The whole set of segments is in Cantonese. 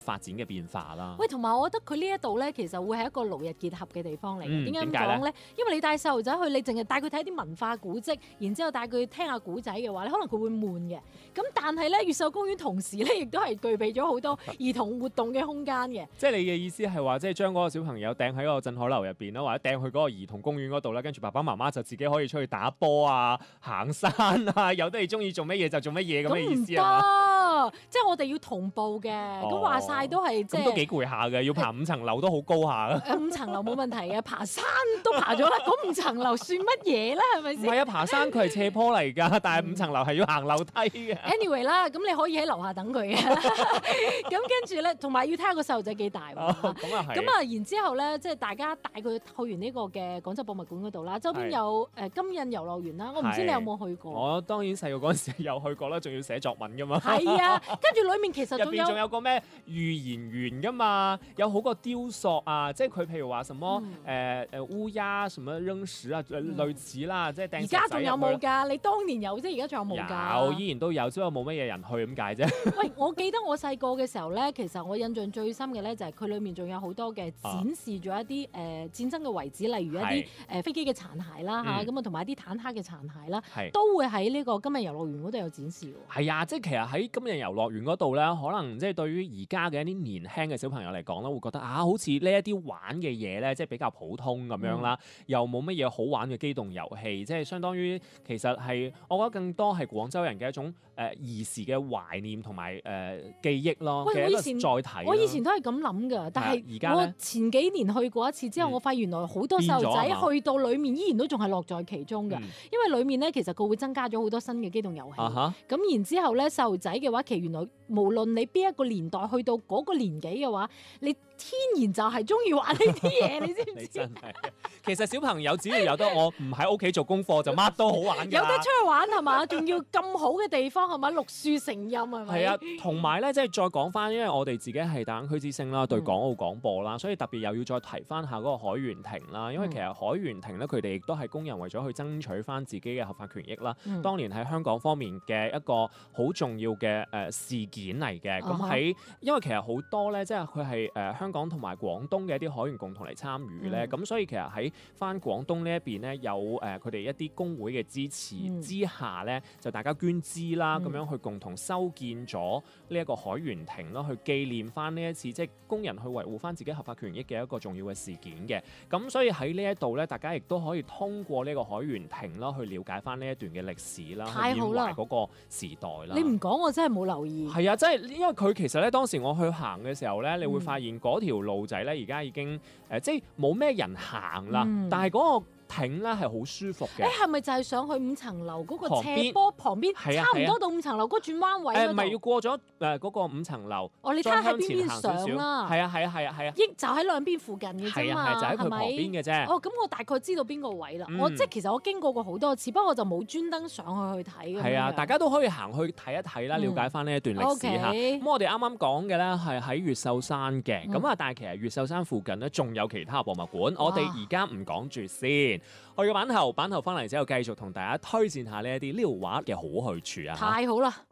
發展嘅變化啦。 喂，同埋我覺得佢呢一度咧，其實會係一個勞逸結合嘅地方嚟嘅。點解咁點解講咧？因為你帶細路仔去，你淨係帶佢睇啲文化古蹟，然之後帶佢聽下古仔嘅話咧，可能佢會悶嘅。咁但係咧，越秀公園同時咧，亦都係具備咗好多兒童活動嘅空間嘅。 即係你嘅意思係話，即係將嗰個小朋友掟喺個鎮海樓入邊啦，或者掟去嗰個兒童公園嗰度啦，跟住爸爸媽媽就自己可以出去打波啊、行山啊，有得你中意做乜嘢就做乜嘢咁嘅意思啊？ 咁唔得，即係我哋要同步嘅。咁話晒都係即係。 咁都幾攰下嘅，要爬5層樓都好高下啊。 5層樓冇問題嘅，爬山都爬咗啦，嗰5層樓算乜嘢啦？係咪先？ 唔係啊，爬山佢係斜坡嚟㗎，但係5層樓係要行樓梯嘅。 Anyway 啦，咁你可以喺樓下等佢嘅。咁跟住咧，同埋要睇下個細路仔幾大喎。 咁啊係。 咁啊，然之後咧，即係大家帶佢去完呢個嘅廣州博物館嗰度啦，周邊有金印遊樂園啦。我唔知你有冇去過？ 我當然細個嗰陣時有去過啦，仲要寫作文㗎嘛。 係啊，跟住裡面其實入邊仲有個咩寓言園㗎嘛，有好多雕塑啊，即係佢譬如話什麼烏鴉什麼扔石啊，類似啦，即係掟石仔。 而家仲有冇㗎？你當年有啫，而家仲有冇㗎？ 有，依然都有，只不過冇乜嘢人去咁解啫。 喂，我記得我細個嘅時候咧，其實我印象最深嘅咧就係佢裡面仲有好多嘅展示咗一啲戰爭嘅遺址，例如一啲飛機嘅殘骸啦嚇，咁啊同埋一啲坦克嘅殘骸啦，都會喺呢個今日遊樂園嗰度有展示喎。 係啊，即係其實喺今日遊樂園嗰度咧，可能即係對於而家嘅一啲年輕嘅小朋友嚟講咧，會覺得好似呢一啲玩嘅嘢咧，即係比較普通咁樣啦，又冇乜嘢好玩嘅機動遊戲，即係相當於其實係我覺得更多係廣州人嘅一種兒時嘅懷念同埋記憶咯。 喂，我以前都係咁諗㗎，但係我前幾年去過一次之後，我發現原來好多細路仔去到裡面依然都仲係樂在其中㗎，因為裡面咧其實佢會增加咗好多新嘅機動遊戲。咁然之後咧，細路仔嘅話，其實原來無論你邊一個年代去到嗰個年紀嘅話，你天然就係中意玩呢啲嘢，你知唔知？ 真係，其實小朋友只要有得我唔喺屋企做功課，就乜都好玩㗎。 有得出去玩係嘛？仲要咁好嘅地方係嘛？綠樹成蔭係咪？ 係啊，同埋咧，即係再講翻，因為我哋自己係大灣區之聲啦，對港澳廣播啦，所以特別又要再提翻下嗰個海員庭啦。因為其實海員庭咧，佢哋亦都係工人為咗去爭取翻自己嘅合法權益啦。當年喺香港方面嘅一個好重要嘅事件嚟嘅。咁因為其實好多咧，即係佢係香港同埋廣東嘅一啲海員共同嚟參與咧，咁所以其實喺翻廣東呢一邊咧，有佢哋一啲工會嘅支持之下咧，就大家捐資啦，咁樣去共同修建咗呢一個海員庭咯，去紀念翻呢一次即係工人去維護翻自己合法權益嘅一個重要嘅事件嘅。咁所以喺呢一度咧，大家亦都可以通過呢個海員庭啦，去了解翻呢一段嘅歷史啦， 太好啦， 去緬懷嗰個時代啦。 你唔講我真係冇留意。 係啊，即係因為佢其實咧，當時我去行嘅時候咧，你會發現嗰條路仔咧，而家已經即係冇咩人行啦，但係嗰個艇咧係好舒服嘅。 係咪就係上去5層樓嗰個斜坡旁邊，差唔多到5層樓嗰轉彎位嗰度？ 唔係要過咗嗰個5層樓。 哦，你睇下喺邊邊上啦。 係啊。 就喺兩邊附近嘅啫嘛。 係啊，就喺佢旁邊嘅啫。 哦，咁我大概知道邊個位啦。即係其實我經過過好多次，不過我就冇專登上去睇。 係啊，大家都可以行去睇一睇啦，了解翻呢一段歷史嚇。咁我哋啱啱講嘅咧係喺越秀山嘅，咁但係其實越秀山附近咧仲有其他博物館，我哋而家唔講住先。去個版頭翻嚟之後，繼續同大家推薦下呢一啲溜滑嘅好去處啊！ 太好啦！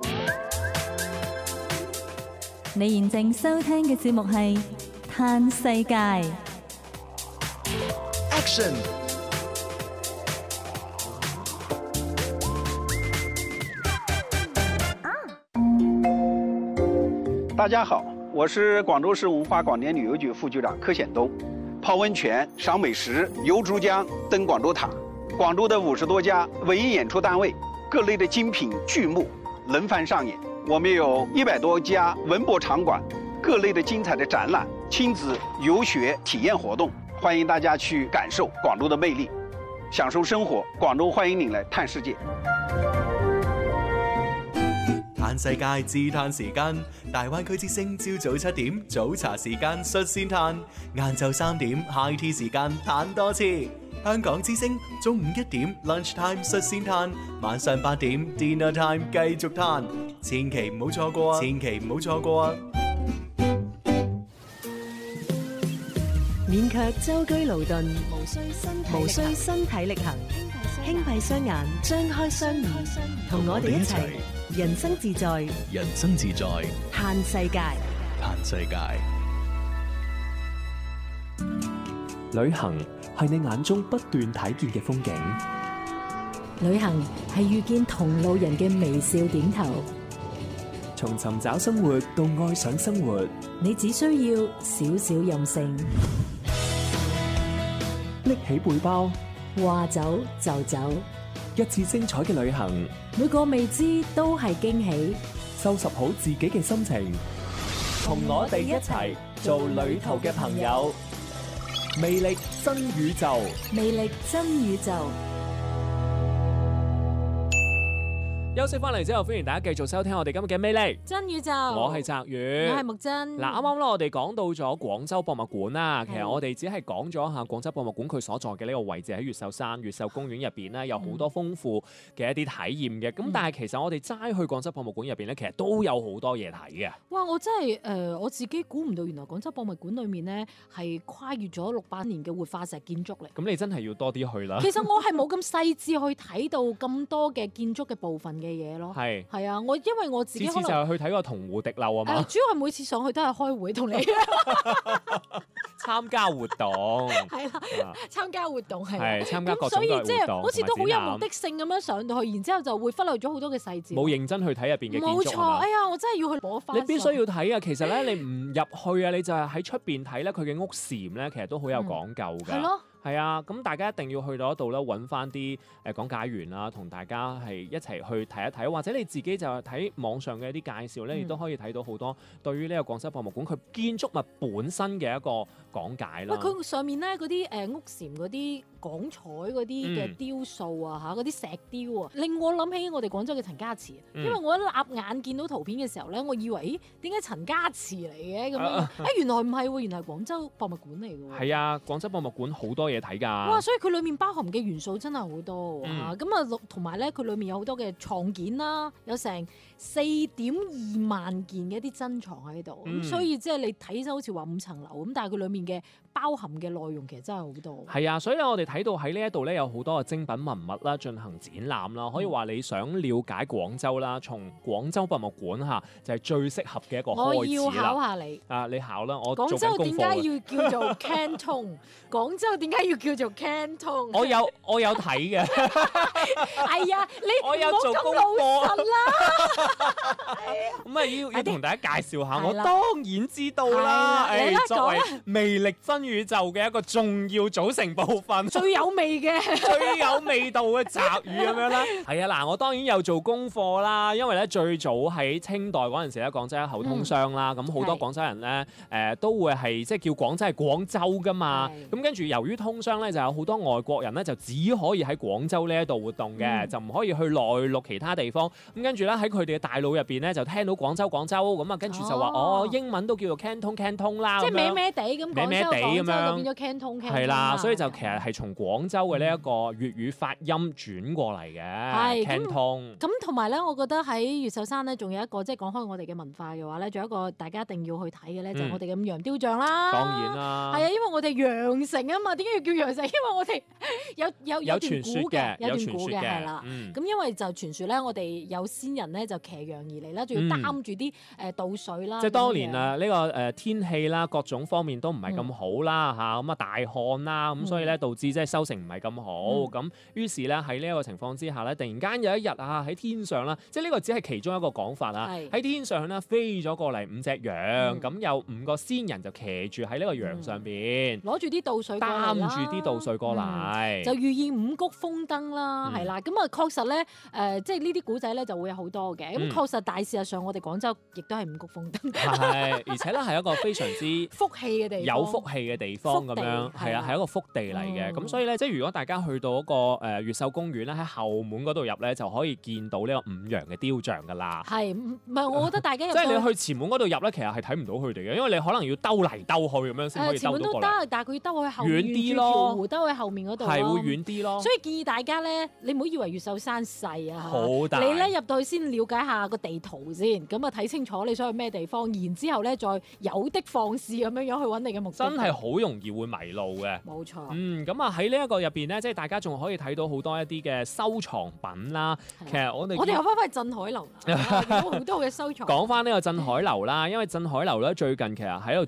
你現正收聽嘅節目係《嘆世界》。 Action！ 大家好，我是廣州市文化廣電旅遊局副局長柯顯東。泡溫泉、賞美食、遊珠江、登廣州塔，廣州的50多家文藝演出單位，各類的精品劇目輪番上演。我們有100多家文博場館，各類的精彩的展覽、親子遊學體驗活動，歡迎大家去感受廣州的魅力，享受生活。廣州歡迎您來嘆世界。 嘆世界自嘆時間，大灣區之聲朝早7點早茶時間率先嘆，晏晝3點 high tea 時間嘆多次。香港之聲中午1點 lunch time 率先嘆，晚上8點 dinner time 繼續嘆，千祈唔好錯過啊！千祈唔好錯過啊！ 免卻舟車勞頓，無需身體力行，輕閉雙眼，張開雙耳，同我哋一齊人生自在， 人生自在， 嘆世界。 嘆世界。 旅行係你眼中不斷睇見嘅風景， 旅行係遇見同路人嘅微笑點頭。 從尋找生活到愛上生活， 你只需要少少任性， 拎起背包， 話走就走， 一次精彩嘅旅行， 每個未知都係驚喜。 收拾好自己嘅心情，同我哋一齊做旅途嘅朋友。魅力真宇宙， 魅力真宇宙。 休息翻嚟之後，歡迎大家繼續收聽我哋今日嘅魅力真宇宙。 我係澤宇， 我係木真。 嗱，啱啱咧，我哋講到咗廣州博物館啦。其實我哋只係講咗下廣州博物館佢所在嘅呢個位置喺越秀山越秀公園入邊咧，有好多豐富嘅一啲體驗嘅。咁但係其實我哋齋去廣州博物館入邊咧，其實都有好多嘢睇嘅。 哇！我真係我自己估唔到，原來廣州博物館裏面咧係跨越咗600年嘅活化石建築嚟。 咁你真係要多啲去啦。 其實我係冇咁細緻去睇到咁多嘅建築嘅部分嘅嘢咯。係啊，因為我自己可能次次就係去睇個銅湖滴漏啊嘛。 主要係每次上去都係開會同你參加活動。 係啦，參加活動係參加各種嘅活動。咁所以即係好似都好有目的性咁樣上到去，然之後就會忽略咗好多嘅細節。 冇認真去睇入邊嘅建築。 冇錯，哎呀，我真係要去攞翻。 你必須要睇啊！其實咧，你唔入去啊，你就係喺出邊睇咧，佢嘅屋簷咧，其實都好有講究㗎。係咯。係啊，咁大家一定要去到嗰度咧，揾翻啲講解員啦，同大家係一齊去睇一睇，或者你自己就係睇網上嘅一啲介紹咧，亦都可以睇到好多對於呢個廣州博物館佢建築物本身嘅一個講解啦。 佢上面咧嗰啲屋簷嗰啲廣彩嗰啲嘅雕塑啊嗰啲石雕啊，令我諗起我哋廣州嘅陳家祠。因為我一立眼見到圖片嘅時候咧，我以為點解陳家祠嚟嘅咁樣？原來唔係喎，原來係廣州博物館嚟嘅喎。 係啊，廣州博物館好多嘢睇㗎。 哇！所以佢裡面包含嘅元素真係好多喎。咁同埋咧，佢裡面有好多嘅藏件啦，有成4.2萬件嘅一啲珍藏喺度。咁所以即係你睇就好似話5層樓咁，但係佢裡面嘅包含嘅內容其實真係好多。 係啊，所以我哋睇到喺呢一度咧有好多嘅精品文物啦，進行展覽啦。可以話你想了解廣州啦，從廣州博物館嚇就係最適合嘅一個開始啦。 我要考下你。 你考啦，我廣州點解要叫做 Canton？ 廣州點解要叫做 Canton？ 我有睇嘅。 係啊， 我有做功課啦。 咁要同大家介紹下，我當然知道啦。作為魅力真宇宙嘅一個重要組成部分， 最有味嘅、 最有味道嘅澤語咁樣啦。係啊，嗱，我當然有做功課啦，因為咧最早喺清代嗰陣時咧，廣州一口通商啦，咁好多廣州人咧都會係即係叫廣州係廣州噶嘛。咁跟住由於通商咧，就有好多外國人咧就只可以喺廣州呢一度活動嘅，就唔可以去內陸其他地方。咁跟住咧喺佢哋嘅大腦入邊咧就聽到廣州咁啊，跟住就話英文都叫做 Canton 啦， 即係咩咩地咁， 咩咩地咁樣變咗 Canton。 係啦，所以就其實係從廣州嘅呢一個粵語發音轉過嚟嘅 Canton。咁同埋咧，我覺得喺越秀山咧，仲有一個即係講開我哋嘅文化嘅話咧，仲有一個大家一定要去睇嘅咧，就係我哋嘅五羊雕像啦。 當然啦， 係啊，因為我哋羊城啊嘛，點解要叫羊城？因為我哋有段古嘅，有段古嘅係啦。咁因為就傳說咧，我哋有先人咧就騎羊而嚟啦，仲要擔住啲倒水啦。 即係當年呢個天氣啦，各種方面都唔係咁好啦嚇，咁大旱啦，咁所以咧導致即係收成唔係咁好。咁於是咧喺呢一個情況之下咧，突然間有一日啊喺天上啦，即係呢個只係其中一個講法啦。喺天上咧飛咗過嚟5隻羊，咁有5個仙人就騎住喺呢個羊上邊， 攞住啲倒水， 擔住啲倒水過嚟， 就寓意五穀豐登啦，係啦。咁啊確實咧即係呢啲古仔咧就會有好多嘅。咁確實大事實上我哋廣州亦都係五穀豐登。 係，而且咧係一個非常之福氣嘅地方， 有福氣嘅地方咁樣，係啊，係一個福地嚟嘅。咁所以咧，即係如果大家去到嗰個越秀公園咧，喺後門嗰度入咧，就可以見到呢個5羊嘅雕像㗎啦。 係，唔係我覺得大家即係你去前門嗰度入咧，其實係睇唔到佢哋嘅，因為你可能要兜嚟兜去咁樣先可以兜到過嚟。前門都得， 但係佢要兜去後面遠啲咯， 兜去後面嗰度係會遠啲咯。 所以建議大家咧，你唔好以為越秀山細啊， 好大。 你咧入到去先了解下個地圖先，咁啊睇清楚你想去咩地方，然之後咧再有的放矢咁樣去揾你嘅目的。 真係好容易會迷路嘅。 冇錯。 咁啊喺呢一個入邊咧，即係大家仲可以睇到好多一啲嘅收藏品啦。其實我哋又翻返去鎮海樓，有好多嘅收藏。 講翻呢個鎮海樓啦，因為鎮海樓咧最近其實喺度